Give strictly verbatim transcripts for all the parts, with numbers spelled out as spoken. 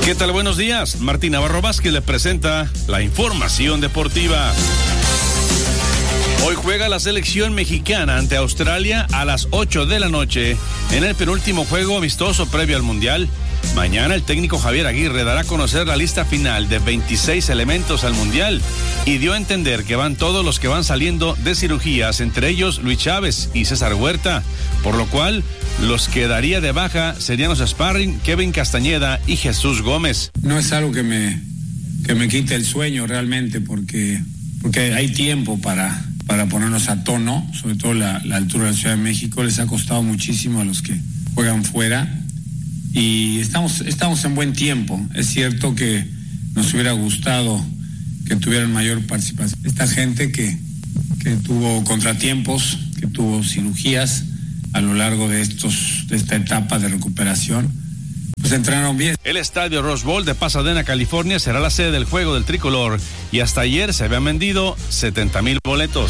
¿Qué tal? Buenos días. Martín Navarro Vázquez le presenta la información deportiva. Hoy juega la selección mexicana ante Australia a las ocho de la noche en el penúltimo juego amistoso previo al Mundial. Mañana el técnico Javier Aguirre dará a conocer la lista final de veintiséis elementos al Mundial y dio a entender que van todos los que van saliendo de cirugías, entre ellos Luis Chávez y César Huerta, por lo cual los que daría de baja serían los sparring Kevin Castañeda y Jesús Gómez. No es algo que me, que me quite el sueño realmente, porque, porque hay tiempo para, para ponernos a tono, sobre todo la, la altura de la Ciudad de México. Les ha costado muchísimo a los que juegan fuera y estamos, estamos en buen tiempo. Es cierto que nos hubiera gustado que tuvieran mayor participación. Esta gente que, que tuvo contratiempos, que tuvo cirugías a lo largo de estos de esta etapa de recuperación, pues entrenaron bien. El estadio Rose Bowl de Pasadena, California, será la sede del juego del tricolor y hasta ayer se habían vendido setenta mil boletos.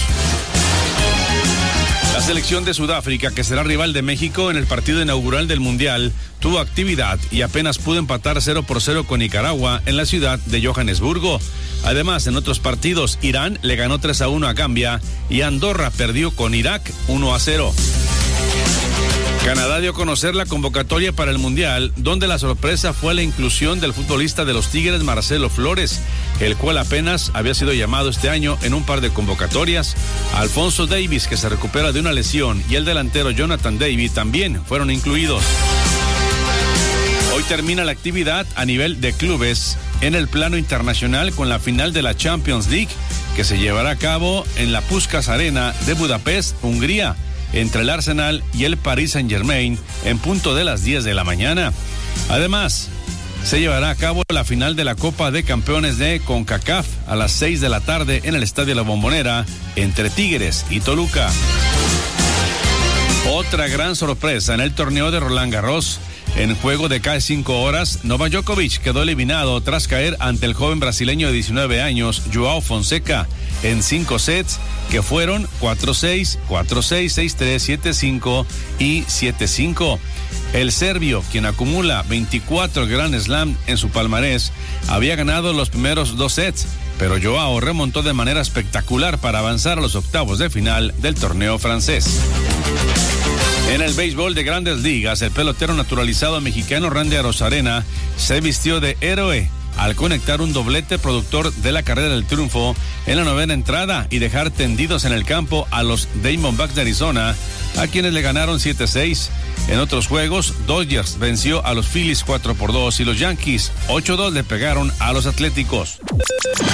La selección de Sudáfrica, que será rival de México en el partido inaugural del Mundial, tuvo actividad y apenas pudo empatar cero por cero con Nicaragua en la ciudad de Johannesburgo. Además, en otros partidos, Irán le ganó tres a uno a Gambia y Andorra perdió con Irak uno a cero. Canadá dio a conocer la convocatoria para el Mundial, donde la sorpresa fue la inclusión del futbolista de los Tigres, Marcelo Flores, el cual apenas había sido llamado este año en un par de convocatorias. Alfonso Davis, que se recupera de una lesión, y el delantero Jonathan David también fueron incluidos. Hoy termina la actividad a nivel de clubes en el plano internacional con la final de la Champions League, que se llevará a cabo en la Puskás Arena de Budapest, Hungría, entre el Arsenal y el Paris Saint-Germain en punto de las diez de la mañana. Además, se llevará a cabo la final de la Copa de Campeones de CONCACAF a las seis de la tarde en el Estadio La Bombonera entre Tigres y Toluca. Otra gran sorpresa en el torneo de Roland Garros. En juego de casi cinco horas, Novak Djokovic quedó eliminado tras caer ante el joven brasileño de diecinueve años, Joao Fonseca, en cinco sets que fueron cuatro seis, cuatro seis, seis tres, siete cinco y siete cinco. El serbio, quien acumula veinticuatro Grand Slam en su palmarés, había ganado los primeros dos sets, pero Joao remontó de manera espectacular para avanzar a los octavos de final del torneo francés. En el béisbol de Grandes Ligas, el pelotero naturalizado mexicano Randy Arozarena se vistió de héroe al conectar un doblete productor de la carrera del triunfo en la novena entrada y dejar tendidos en el campo a los Diamondbacks de Arizona, a quienes le ganaron siete seis. En otros juegos, Dodgers venció a los Phillies cuatro por dos y los Yankees ocho dos le pegaron a los Atléticos.